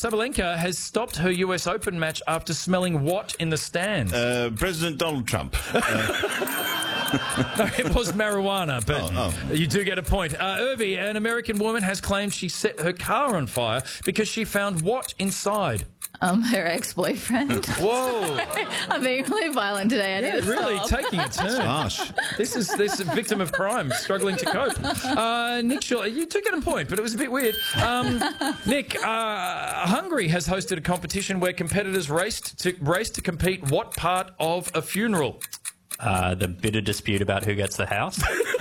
Sabalenka has stopped her US Open match after smelling what in the stands? President Donald Trump. No, it was marijuana, but you do get a point. Irvi, an American woman, has claimed she set her car on fire because she found what inside? Her ex-boyfriend. Whoa. I'm being really violent today. I need to Really stop. taking a turn. Gosh. This is a victim of crime, struggling to cope. Nick Schuller, you do get a point, but it was a bit weird. Nick, Hungary has hosted a competition where competitors raced to compete what part of a funeral? The bitter dispute about who gets the house.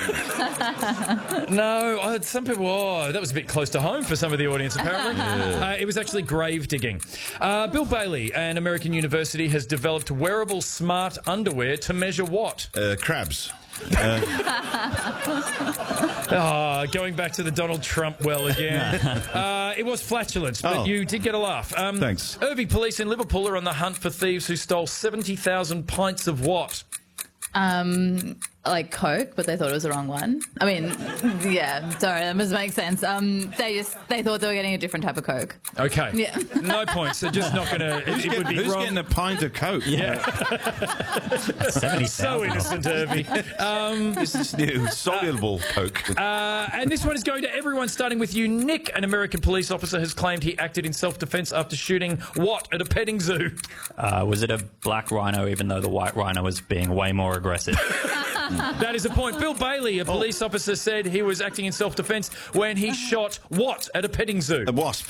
No, some people, that was a bit close to home for some of the audience, apparently. It was actually grave digging. Bill Bailey, an American university, has developed wearable smart underwear to measure what? Crabs. Going back to the Donald Trump well again. It was flatulence, but you did get a laugh. Thanks. Irving police in Liverpool are on the hunt for thieves who stole 70,000 pints of what? Like Coke, but they thought it was the wrong one. I mean, yeah, sorry, that must make sense. They thought they were getting a different type of Coke. Okay. Yeah. No points. They're just not going to... It would be Who's wrong. getting a pint of Coke? Yeah. 70,000. So innocent, Irving. This is new. Soluble Coke. And this one is going to everyone, starting with you. Nick, an American police officer, has claimed he acted in self-defence after shooting what at a petting zoo? Was it a black rhino, even though the white rhino was being way more aggressive? That is a point. Bill Bailey, a police officer, said he was acting in self-defence when he shot what at a petting zoo? A wasp.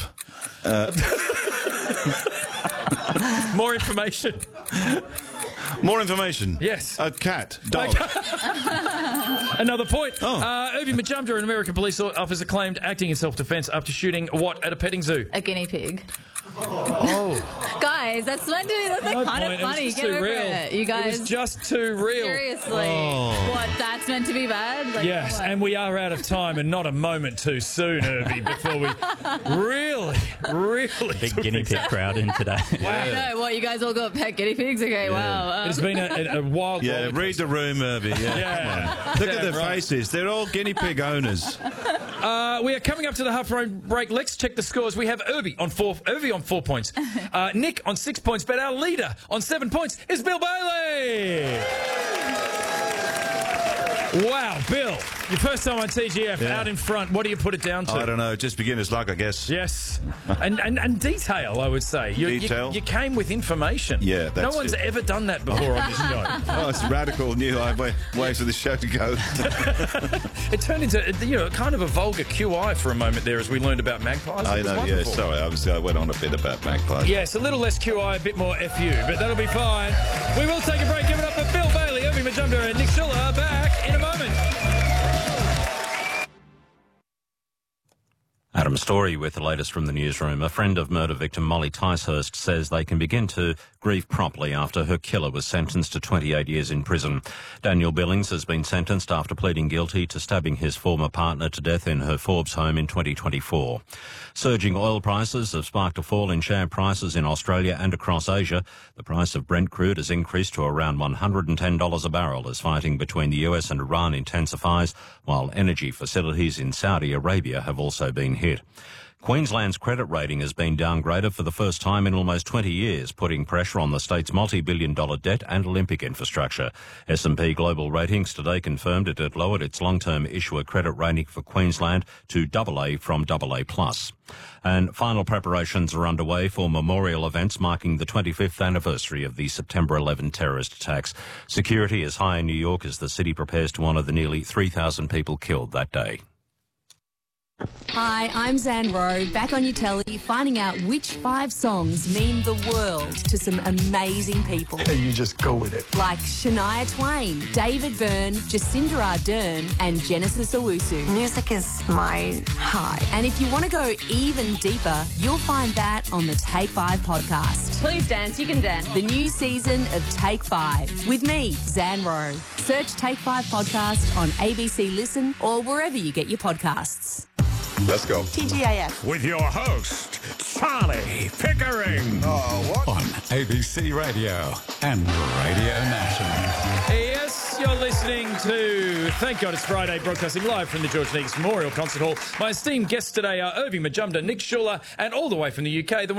More information. More information. Yes. A cat. Dog. Another point. Irving Majumdar, an American police officer, claimed acting in self-defence after shooting what at a petting zoo? A guinea pig. Oh. Guys, that's meant to be, that's like No kind point. of It was funny. just Get too over real. it. You guys. It was just too real. Seriously. What, that's meant to be bad? Like, Yes, what? and we are out of time, and not a moment too soon, Irving, before we really Big guinea pig crowd in today. I know. What, you guys all got pet guinea pigs? Okay, wow. It's been a wild Yeah, read the room, Irving. Yeah. Look at their faces. They're all guinea pig owners. We are coming up to the half-hour break. Let's check the scores. We have Irving on 4 points, Nick on 6 points, but our leader on 7 points is Bill Bailey. Wow, Bill, your first time on TGF, out in front. What do you put it down to? I don't know. Just beginner's luck, I guess. Yes, and detail, I would say. Detail? You came with information. Yeah, that's no one's it. ever done that before on this show. Oh, it's radical new ways of the show to go. It turned into kind of a vulgar QI for a moment there as we learned about magpies. I It was know, wonderful. Sorry, obviously I went on a bit about magpies. Yes, a little less QI, a bit more FU, but that'll be fine. We will take a break. Give it up for Bill Bailey, Irving Majumdar, and Nick Schuller. Back in a moment. Adam Story with the latest from the newsroom. A friend of murder victim Molly Ticehurst says they can begin to grieve properly after her killer was sentenced to 28 years in prison. Daniel Billings has been sentenced after pleading guilty to stabbing his former partner to death in her Forbes home in 2024. Surging oil prices have sparked a fall in share prices in Australia and across Asia. The price of Brent crude has increased to around $110 a barrel as fighting between the US and Iran intensifies, while energy facilities in Saudi Arabia have also been hit. Queensland's credit rating has been downgraded for the first time in almost 20 years, putting pressure on the state's multi-billion-dollar debt and Olympic infrastructure. S&P Global Ratings today confirmed it had lowered its long-term issuer credit rating for Queensland to AA from AA+. And final preparations are underway for memorial events marking the 25th anniversary of the September 11 terrorist attacks. Security is high in New York as the city prepares to honour the nearly 3,000 people killed that day. Hi, I'm Zan Rowe, back on your telly, finding out which 5 songs mean the world to some amazing people. You just go with it. Like Shania Twain, David Byrne, Jacinda Ardern, and Genesis Owusu. Music is my high. And if you want to go even deeper, you'll find that on the Take 5 podcast. Please dance, you can dance. The new season of Take 5 with me, Zan Rowe. Search Take 5 podcast on ABC Listen or wherever you get your podcasts. Let's go. TGIF. With your host, Charlie Pickering. On ABC Radio and Radio National. Yes, you're listening to Thank God It's Friday, broadcasting live from the George Negus Memorial Concert Hall. My esteemed guests today are Irving Majumdar, Nick Schuller, and all the way from the UK, the